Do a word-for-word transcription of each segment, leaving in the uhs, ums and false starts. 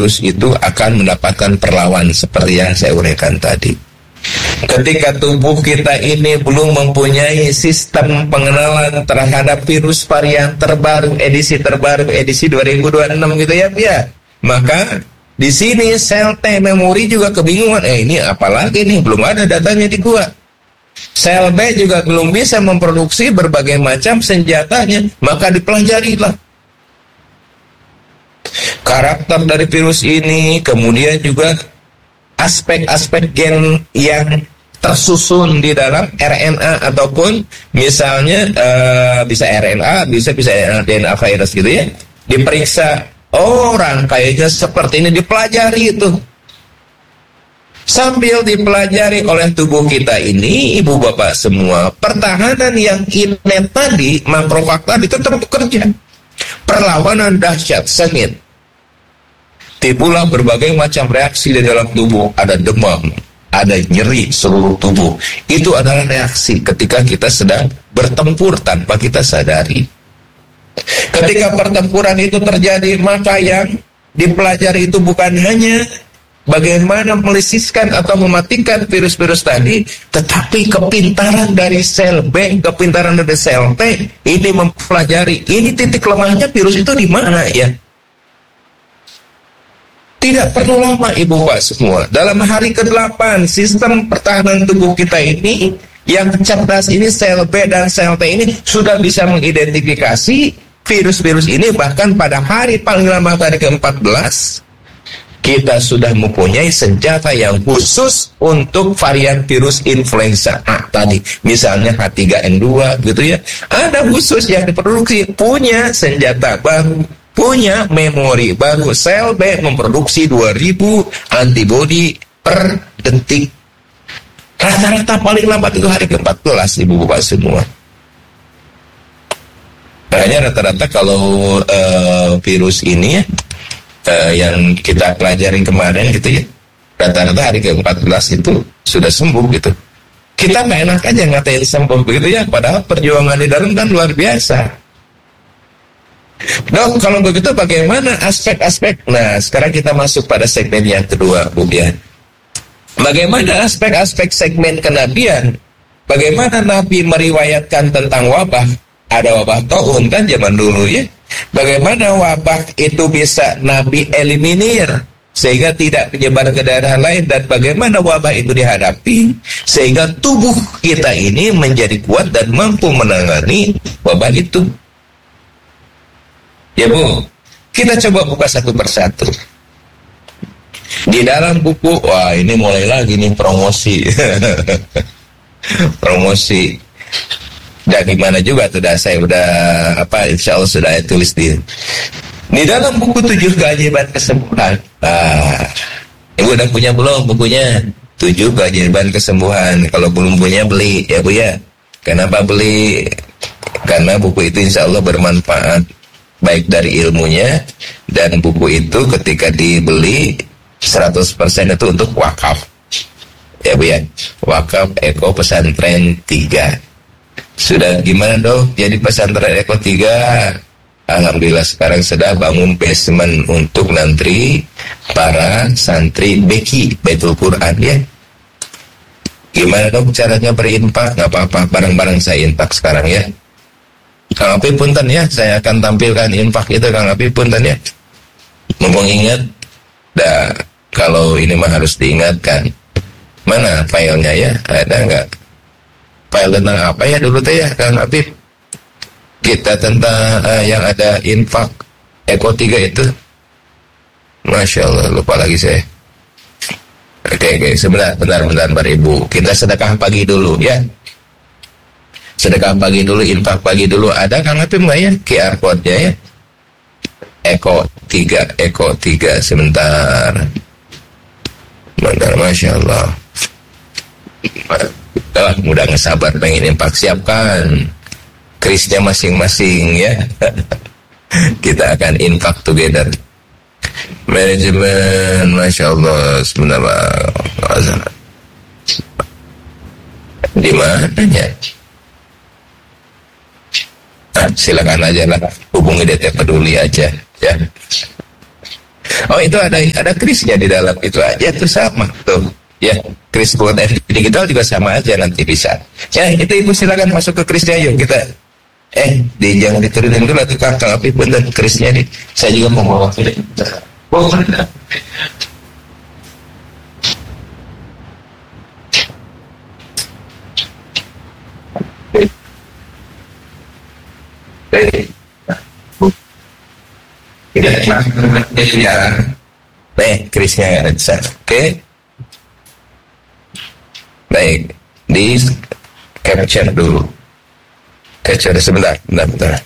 virus itu akan mendapatkan perlawanan seperti yang saya uraikan tadi. Ketika tubuh kita ini belum mempunyai sistem pengenalan terhadap virus varian terbaru, edisi terbaru, edisi dua ribu dua puluh enam gitu ya, ya. Maka di sini sel T memori juga kebingungan. Eh ini apalagi nih, belum ada datanya di gua. Sel B juga belum bisa memproduksi berbagai macam senjatanya. Maka dipelajarilah karakter dari virus ini, kemudian juga aspek-aspek gen yang tersusun di dalam R N A ataupun misalnya uh, bisa R N A, bisa bisa D N A virus gitu ya. Diperiksa, oh rangkaiannya seperti ini, dipelajari itu. Sambil dipelajari oleh tubuh kita ini, ibu bapak semua, pertahanan yang innate tadi, makrofag tadi tetap bekerja. Perlawanan dahsyat, sengit. Timbullah berbagai macam reaksi di dalam tubuh. Ada demam, ada nyeri seluruh tubuh. Itu adalah reaksi ketika kita sedang bertempur tanpa kita sadari. Ketika pertempuran itu terjadi, maka yang dipelajari itu bukan hanya bagaimana melisiskan atau mematikan virus-virus tadi, tetapi kepintaran dari sel B, kepintaran dari sel T ini mempelajari ini titik lemahnya virus itu di mana ya. Tidak perlu lama ibu bapak semua. Dalam hari kedelapan, sistem pertahanan tubuh kita ini yang cerdas ini, sel B dan sel T ini sudah bisa mengidentifikasi virus-virus ini. Bahkan pada hari paling lama hari ke empat belas, kita sudah mempunyai senjata yang khusus untuk varian virus influenza A tadi. Misalnya H tiga N dua gitu ya. Ada khusus yang diproduksi, punya senjata baru, punya memori baru. Sel B memproduksi dua ribu antibodi per detik. Rata-rata paling lambat itu hari ke empat belas ibu bapak semua. Makanya rata-rata kalau uh, virus ini ya, uh, yang kita pelajarin kemarin gitu ya, rata-rata hari ke empat belas itu sudah sembuh gitu. Kita nggak enak aja ngatain sembuh begitu ya, padahal perjuangan di dalam kan luar biasa. Dok, kalau begitu bagaimana aspek-aspek? Nah, sekarang kita masuk pada segmen yang kedua, Bu ya. Bagaimana aspek-aspek segmen kenabian? Bagaimana Nabi meriwayatkan tentang wabah? Ada wabah taun kan zaman dulu ya. Bagaimana wabah itu bisa Nabi eliminir sehingga tidak menyebar ke daerah lain, dan bagaimana wabah itu dihadapi sehingga tubuh kita ini menjadi kuat dan mampu menangani wabah itu. Ya Bu, kita coba buka satu persatu. Di dalam buku, wah ini mulai lagi nih promosi. Promosi. Dan gimana juga tuh, dah saya udah apa, insya Allah sudah saya tulis di di dalam buku tujuh keajaiban kesembuhan. Ah, Ibu udah punya belum bukunya? Tujuh keajaiban kesembuhan. Kalau belum punya beli ya Bu ya. Kenapa beli? Karena buku itu insya Allah bermanfaat, baik dari ilmunya, dan buku itu ketika dibeli seratus persen itu untuk wakaf ya Bu ya. Wakaf Eko Pesantren tiga. Sudah gimana dong jadi pesantren Eko tiga? Alhamdulillah sekarang sudah bangun basement untuk nantri para santri Beki Baitul Quran ya. Gimana dong caranya berinfak? Gak apa-apa, barang-barang saya infak sekarang ya. Kang Apip punten ya, saya akan tampilkan infak itu Kang Apip punten ya. Mumpung ingat, dah kalau ini mah harus diingatkan. Mana filenya ya? Ada nggak? File tentang apa ya dulu teh ya Kang Apip? Kita tentang uh, yang ada infak Eko tiga itu. Masya Allah, lupa lagi saya. Oke, oke, sebentar, bentar, bentar, bentar Ibu. Kita sedekah pagi dulu ya. Sedekah pagi dulu, infak pagi dulu. Ada Kang Apip nggak ya Q R code-nya ya? Eko tiga, Eko tiga, sebentar. Bentar, Masya Allah. Oh, mudah ngesabar pengen infak, siapkan krisnya masing-masing ya. Kita akan infak together. Manajemen, Masya Allah, sebentar Pak. Di mananya? Nah, silakan aja lah, hubungi D T Peduli aja ya. Oh itu ada ada krisnya di dalam itu aja tuh sama tuh ya, kris buat F D digital juga sama aja nanti bisa. Ya itu ibu silakan masuk ke krisnya yuk kita. Eh di jangan diturunin dulu tuh kakak tapi bener krisnya nih. Saya juga mau bawa ini. Oh bener. Tidak ya, baik krisnya ada di sana. Oke, baik di capture dulu. Capture sebentar, bentar, bentar.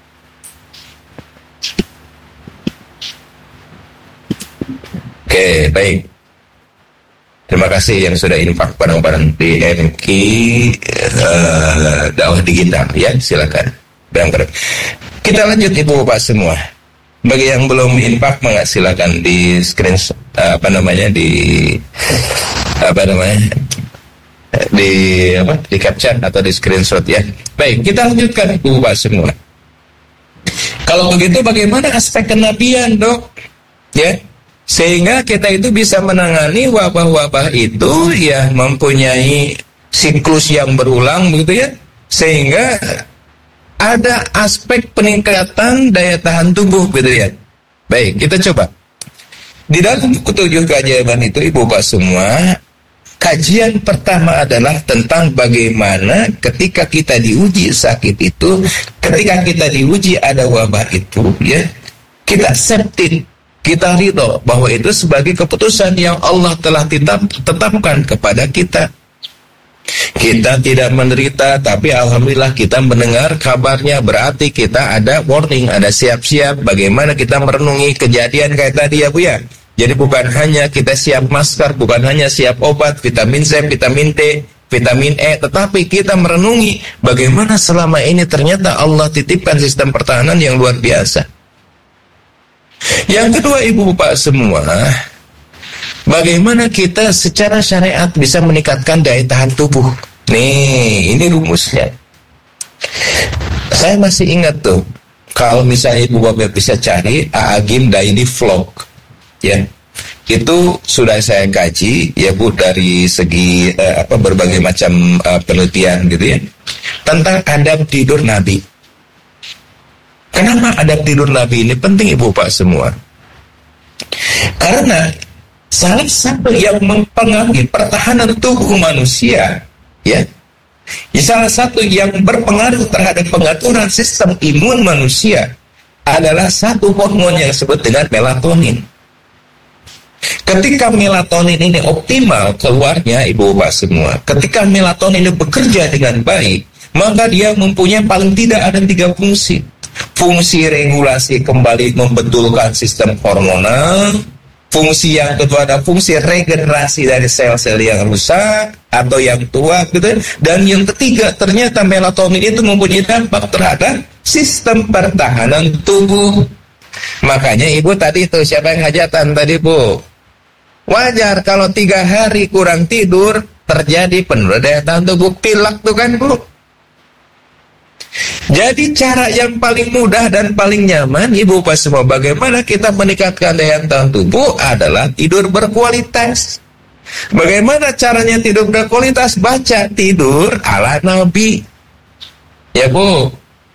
Oke, baik. Terima kasih yang sudah infak barang-barang di M K uh, dakwah digital ya, silakan. Barang-barang. Kita lanjut ibu bapak semua. Bagi yang belum infak, maka silakan di screen uh, apa namanya di apa namanya di apa di capture atau di screenshot ya. Baik, kita lanjutkan ibu bapak semua. Kalau begitu bagaimana aspek kenabian dok? Ya, sehingga kita itu bisa menangani wabah-wabah itu ya mempunyai siklus yang berulang begitu ya, sehingga ada aspek peningkatan daya tahan tubuh gitu ya. Baik, kita coba. Di dalam buku tujuh keajaiban itu ibu bapak semua, kajian pertama adalah tentang bagaimana ketika kita diuji sakit itu, ketika kita diuji ada wabah itu ya, kita accepted, kita ridho bahwa itu sebagai keputusan yang Allah telah tetap, tetapkan kepada kita. Kita tidak menderita, tapi alhamdulillah kita mendengar kabarnya, berarti kita ada warning, ada siap-siap bagaimana kita merenungi kejadian kayak tadi ya Bu ya. Jadi bukan hanya kita siap masker, bukan hanya siap obat, vitamin C, vitamin D, vitamin E, tetapi kita merenungi bagaimana selama ini ternyata Allah titipkan sistem pertahanan yang luar biasa. Yang kedua ibu bapak semua, bagaimana kita secara syariat bisa meningkatkan daya tahan tubuh. Nih, ini rumusnya. Saya masih ingat tuh, kalau misalnya ibu bapak bisa cari Aagim Daily Vlog, ya, itu sudah saya kaji, ya Bu, dari segi uh, apa berbagai macam uh, penelitian gitu ya, tentang adab tidur Nabi. Kenapa adab tidur Nabi ini penting ibu bapak semua? Karena salah satu yang mempengaruhi pertahanan tubuh manusia, ya, salah satu yang berpengaruh terhadap pengaturan sistem imun manusia adalah satu hormon yang disebut dengan melatonin. Ketika melatonin ini optimal keluarnya ibu bapak semua, ketika melatonin ini bekerja dengan baik, maka dia mempunyai paling tidak ada tiga fungsi. Fungsi regulasi kembali membetulkan sistem hormonal. Fungsi yang kedua ada fungsi regenerasi dari sel-sel yang rusak atau yang tua gitu. Dan yang ketiga ternyata melatonin itu mempunyai dampak terhadap sistem pertahanan tubuh. Makanya ibu tadi itu siapa yang hajatan tadi Bu? Wajar kalau tiga hari kurang tidur terjadi penurunan daya tahan tubuh, pilek tuh kan Bu. Jadi cara yang paling mudah dan paling nyaman ibu bapak semua bagaimana kita meningkatkan daya tahan tubuh adalah tidur berkualitas. Bagaimana caranya tidur berkualitas? Baca tidur ala Nabi. Ya Bu.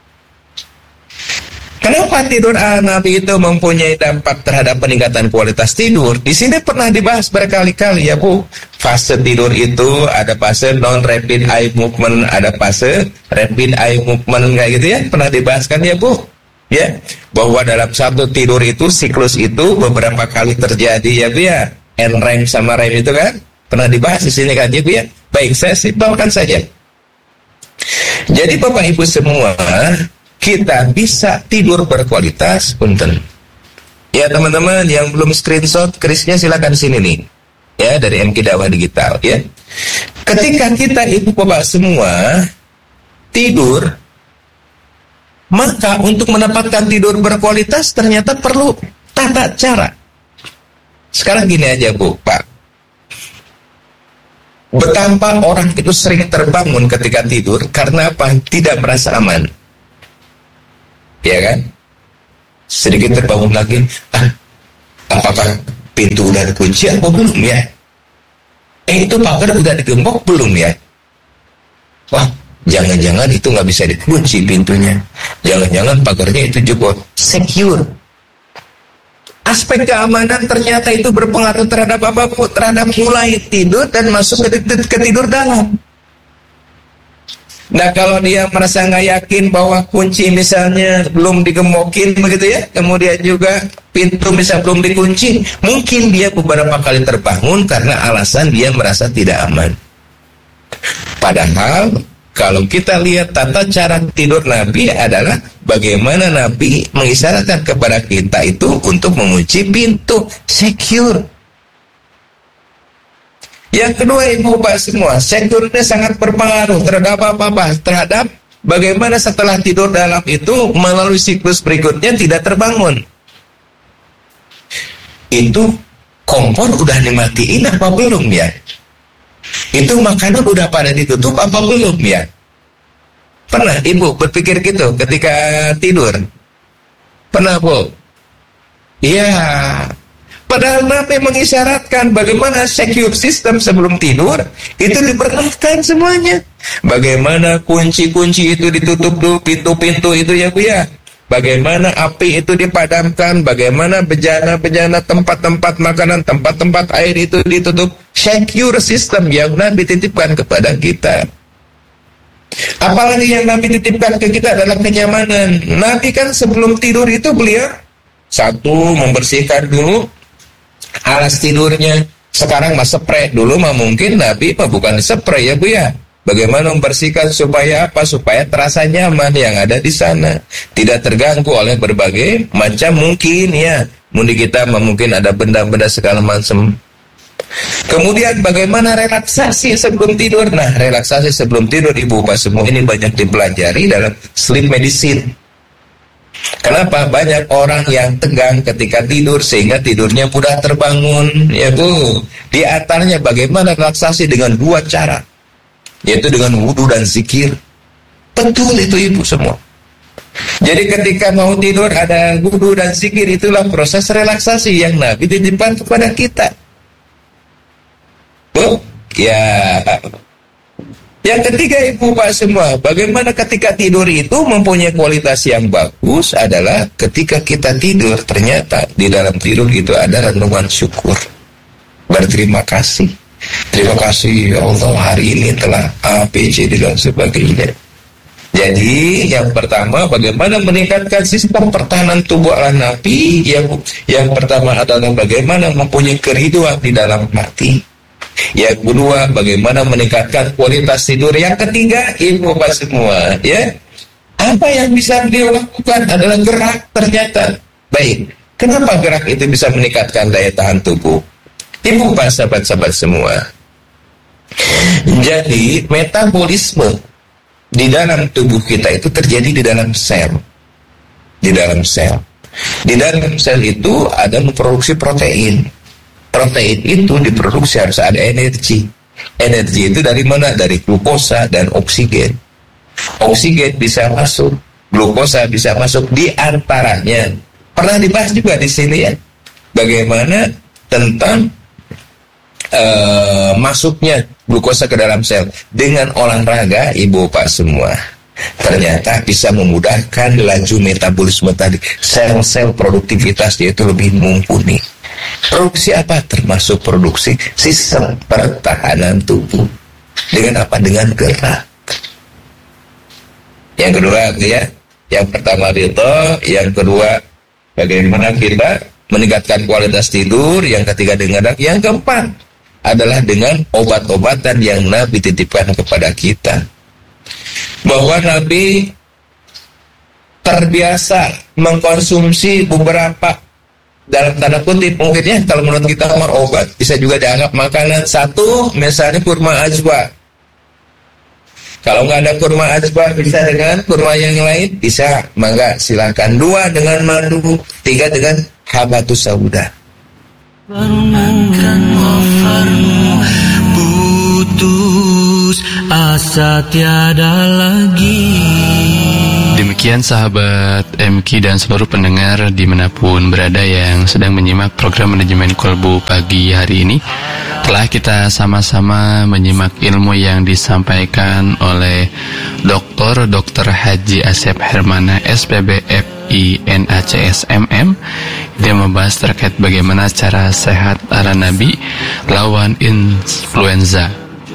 Kenapa tidur ala Nabi itu mempunyai dampak terhadap peningkatan kualitas tidur? Di sini pernah dibahas berkali-kali ya Bu. Fase tidur itu ada fase non rapid eye movement, ada fase rapid eye movement kayak gitu ya. Pernah dibahaskan ya Bu? Ya, bahwa dalam satu tidur itu siklus itu beberapa kali terjadi ya Bu ya. N REM sama REM itu kan pernah dibahas di sini kan ya Bu ya. Baik, saya simpelkan saja. Jadi Bapak Ibu semua, kita bisa tidur berkualitas, punten. Ya teman-teman yang belum screenshot krisnya silakan sini nih. Ya dari M K Dakwah Digital ya. Ketika kita ibu bapak semua tidur, maka untuk mendapatkan tidur berkualitas ternyata perlu tata cara. Sekarang gini aja Bu, Pak. Betapa orang itu sering terbangun ketika tidur karena apa? Tidak merasa aman. Ya kan? Sedikit terbangun lagi, ah, Apakah pintu udah dikunci atau belum ya? Eh itu pagar udah digembok belum ya? Wah, jangan-jangan itu nggak bisa dikunci pintunya. Jangan-jangan pagarnya itu juga secure. Aspek keamanan ternyata itu berpengaruh terhadap apa? Terhadap mulai tidur dan masuk ke, ke tidur dalam. Nah kalau dia merasa nggak yakin bahwa kunci misalnya belum digemokin begitu ya, kemudian juga pintu misalnya belum dikunci, mungkin dia beberapa kali terbangun karena alasan dia merasa tidak aman. Padahal kalau kita lihat tata cara tidur Nabi adalah bagaimana Nabi mengisyaratkan kepada kita itu untuk mengunci pintu secure. Yang kedua, ibu bapak semua, security sangat berpengaruh terhadap apa-apa, terhadap bagaimana setelah tidur dalam itu melalui siklus berikutnya tidak terbangun. Itu kompor udah dimatiin apa belum ya? Itu makanan udah pada ditutup apa belum ya? Pernah ibu berpikir gitu ketika tidur? Pernah bu? Iya. Padahal Nabi mengisyaratkan bagaimana secure system sebelum tidur itu diperhatikan semuanya. Bagaimana kunci-kunci itu ditutup dulu, pintu-pintu itu ya bu ya. Bagaimana api itu dipadamkan, bagaimana bejana-bejana tempat-tempat makanan, tempat-tempat air itu ditutup. Secure system yang Nabi titipkan kepada kita. Apalagi yang Nabi titipkan ke kita adalah kenyamanan. Nabi kan sebelum tidur itu beliau satu membersihkan dulu alas tidurnya. Sekarang mah spray, dulu mah mungkin Nabi mah bukan spray ya bu ya. Bagaimana membersihkan supaya apa? Supaya terasa nyaman yang ada di sana, tidak terganggu oleh berbagai macam mungkin ya. Mungkin kita mungkin ada benda-benda segala macam. Kemudian bagaimana relaksasi sebelum tidur? Nah, relaksasi sebelum tidur ibu bapak semua ini banyak dipelajari dalam sleep medicine. Kenapa banyak orang yang tegang ketika tidur sehingga tidurnya mudah terbangun ya bu? Di antaranya bagaimana relaksasi dengan dua cara, yaitu dengan wudu dan zikir. Betul itu ibu semua. Jadi ketika mau tidur ada wudu dan zikir, itulah proses relaksasi yang Nabi titipkan kepada kita. Bu, ya. Yang ketiga ibu bapak semua, bagaimana ketika tidur itu mempunyai kualitas yang bagus adalah ketika kita tidur ternyata di dalam tidur itu ada renungan syukur, berterima kasih. Terima kasih ya Allah hari ini telah A, B, C dan sebagainya. Jadi yang pertama bagaimana meningkatkan sistem pertahanan tubuh ala Nabi. Yang, yang pertama adalah bagaimana mempunyai keriduan di dalam hati. Yang kedua bagaimana meningkatkan kualitas tidur. Yang ketiga ibu bapak semua ya, apa yang bisa beliau lakukan adalah gerak ternyata. Baik, kenapa gerak itu bisa meningkatkan daya tahan tubuh? Ibu bapak sahabat-sahabat semua, jadi metabolisme di dalam tubuh kita itu terjadi di dalam sel. Di dalam sel Di dalam sel itu ada memproduksi protein. Protein itu diproduksi harus ada energi. Energi itu dari mana? Dari glukosa dan oksigen. Oksigen bisa masuk, glukosa bisa masuk. Di antaranya pernah dibahas juga di sini ya, bagaimana tentang uh, masuknya glukosa ke dalam sel dengan olahraga ibu bapak semua. Ternyata bisa memudahkan laju metabolisme tadi. Sel-sel produktivitasnya itu lebih mumpuni. Produksi apa? Termasuk produksi sistem pertahanan tubuh. Dengan apa? Dengan gerak. Yang kedua ya, yang pertama itu, yang kedua bagaimana kita meningkatkan kualitas tidur, yang ketiga dengan gerak, yang keempat adalah dengan obat-obatan yang Nabi titipkan kepada kita. Bahwa Nabi terbiasa mengkonsumsi beberapa, dalam tanda kutip mungkinnya kalau menurut kita obat, bisa juga dianggap makanan. Satu misalnya kurma ajwa. Kalau nggak ada kurma ajwa bisa dengan kurma yang lain, bisa, mangga silakan. Dua dengan madu, tiga dengan habatus sauda. Putus asa tiada lagi. Demikian sahabat M K dan seluruh pendengar dimanapun berada yang sedang menyimak program Manajemen Kolbu pagi hari ini. Telah kita sama-sama menyimak ilmu yang disampaikan oleh Doktor Doktor Haji Asep Hermana S P B F I N A C S M M. Dia membahas terkait bagaimana cara sehat ala Nabi lawan influenza.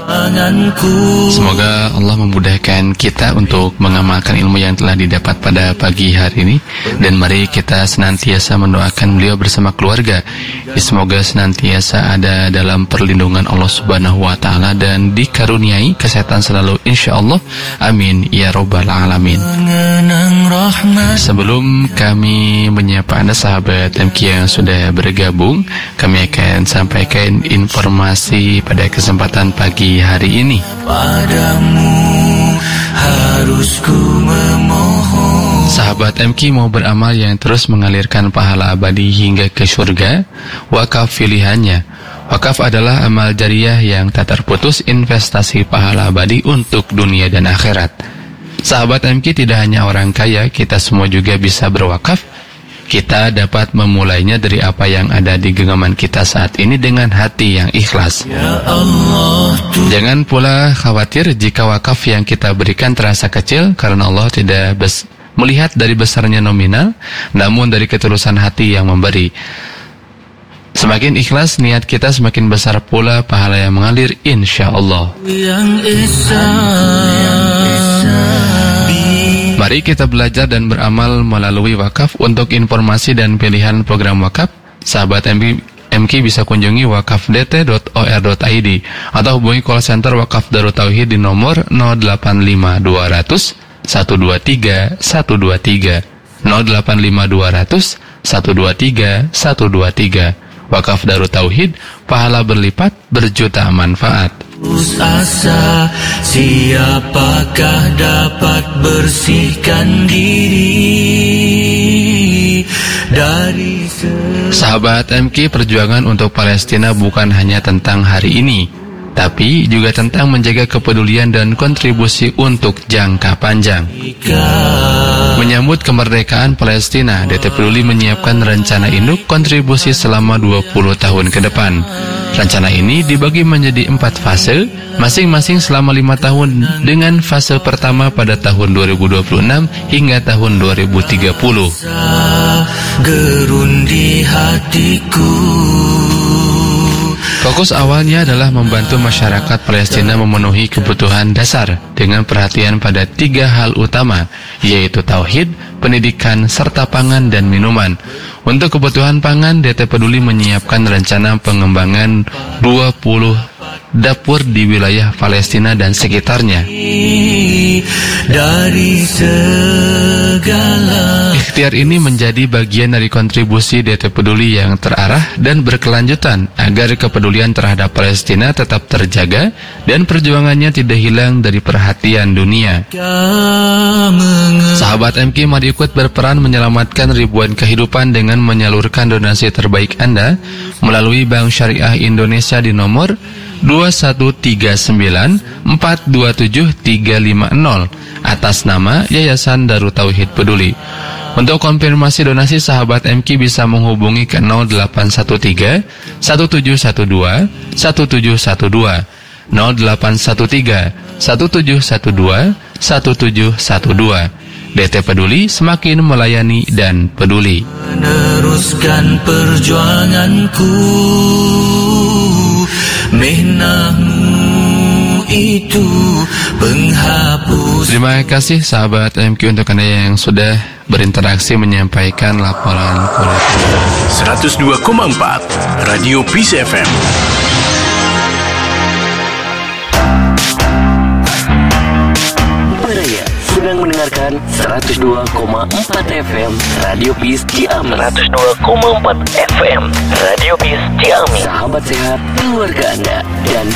Semoga Allah memudahkan kita untuk mengamalkan ilmu yang telah didapat pada pagi hari ini. Dan mari kita senantiasa mendoakan beliau bersama keluarga, semoga senantiasa ada dalam perlindungan Allah Subhanahu wa Ta'ala dan dikaruniai kesehatan selalu, insya Allah. Amin ya Rabbal Alamin. Sebelum kami menyapa Anda sahabat M K yang sudah bergabung, kami akan sampaikan informasi pada kesempatan pagi hari ini. Padamu harus ku memohon. Sahabat M K mau beramal yang terus mengalirkan pahala abadi hingga ke surga? Wakaf pilihannya. Wakaf adalah amal jariah yang tak terputus investasi pahala abadi untuk dunia dan akhirat. Sahabat M K, tidak hanya orang kaya, kita semua juga bisa berwakaf. Kita dapat memulainya dari apa yang ada di genggaman kita saat ini dengan hati yang ikhlas. Ya Allah, jangan pula khawatir jika wakaf yang kita berikan terasa kecil, karena Allah tidak bes- melihat dari besarnya nominal, namun dari ketulusan hati yang memberi. Semakin ikhlas niat kita, semakin besar pula pahala yang mengalir, insya Allah. Yang esa, yang esa. Mari kita belajar dan beramal melalui wakaf. Untuk informasi dan pilihan program wakaf, sahabat M K bisa kunjungi wakaf d t dot o r dot i d atau hubungi call center Wakaf Darut Tauhid di nomor nol delapan lima dua nol nol satu dua tiga satu dua tiga nol delapan lima dua nol nol satu dua tiga satu dua tiga. Wakaf Darut Tauhid, pahala berlipat, berjuta manfaat. Asa, siapakah dapat bersihkan diri dari se- Sahabat M K, perjuangan untuk Palestina bukan hanya tentang hari ini, tapi juga tentang menjaga kepedulian dan kontribusi untuk jangka panjang. Menyambut kemerdekaan Palestina, D T Peduli menyiapkan rencana induk kontribusi selama dua puluh tahun ke depan. Rencana ini dibagi menjadi empat fase, masing-masing selama lima tahun, dengan fase pertama pada tahun dua ribu dua puluh enam hingga tahun dua ribu tiga puluh. Gerun di hatiku. Fokus awalnya adalah membantu masyarakat Palestina memenuhi kebutuhan dasar dengan perhatian pada tiga hal utama, yaitu tauhid, pendidikan, serta pangan dan minuman. Untuk kebutuhan pangan, D T Peduli menyiapkan rencana pengembangan dua puluh dapur di wilayah Palestina dan sekitarnya. Dari segala ikhtiar ini menjadi bagian dari kontribusi D T Peduli yang terarah dan berkelanjutan agar kepedulian terhadap Palestina tetap terjaga dan perjuangannya tidak hilang dari perhatian dunia. Sahabat M K, mari ikut berperan menyelamatkan ribuan kehidupan dengan menyalurkan donasi terbaik Anda melalui Bank Syariah Indonesia di nomor dua satu tiga sembilan empat dua tujuh tiga lima nol atas nama Yayasan Darut Tauhid Peduli. Untuk konfirmasi donasi, sahabat M K bisa menghubungi ke nol delapan satu tiga satu tujuh satu dua satu tujuh satu dua, nol delapan satu tiga satu tujuh satu dua satu tujuh satu dua. D T Peduli, semakin melayani dan peduli. Meneruskan perjuanganku, mihnahmu itu penghapus. Terima kasih sahabat M Q untuk Anda yang sudah berinteraksi menyampaikan laporan kolektif. seratus dua koma empat Radio Peace F M. Sedang mendengarkan seratus dua koma empat F M Radio Peace Ciamis. seratus dua koma empat F M Radio Peace Ciamis. Sahabat sehat keluarga Anda dan